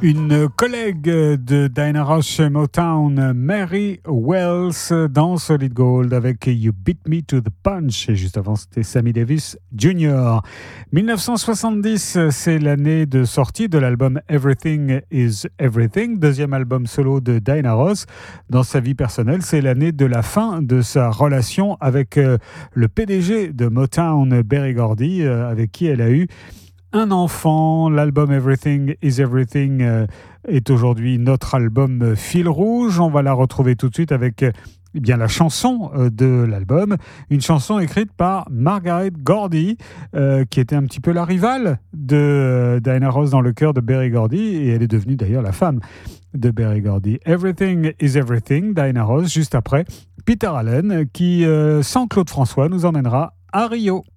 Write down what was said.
Une collègue de Diana Ross chez Motown, Mary Wells, dans Solid Gold avec You Beat Me to the Punch. Et juste avant, c'était Sammy Davis Jr. 1970, c'est l'année de sortie de l'album Everything is Everything, deuxième album solo de Diana Ross. Dans sa vie personnelle, c'est l'année de la fin de sa relation avec le PDG de Motown, Berry Gordy, avec qui elle a eu un enfant. L'album Everything is Everything est aujourd'hui notre album fil rouge. On va la retrouver tout de suite avec bien la chanson de l'album, une chanson écrite par Margaret Gordy, qui était un petit peu la rivale de Diana Ross dans le cœur de Berry Gordy, et elle est devenue d'ailleurs la femme de Berry Gordy. Everything is Everything, Diana Ross, juste après Peter Allen, qui, sans Claude François, nous emmènera à Rio.